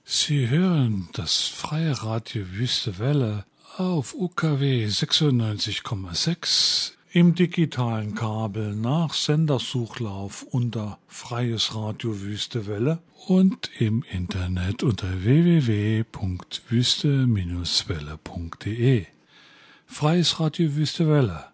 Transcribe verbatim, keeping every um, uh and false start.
Sie hören das freie Radio Wüste Welle auf U K W sechsundneunzig Komma sechs im digitalen Kabel nach Sendersuchlauf unter Freies Radio Wüste Welle und im Internet unter w w w punkt wüste Bindestrich welle punkt de. Freies Radio Wüste Welle,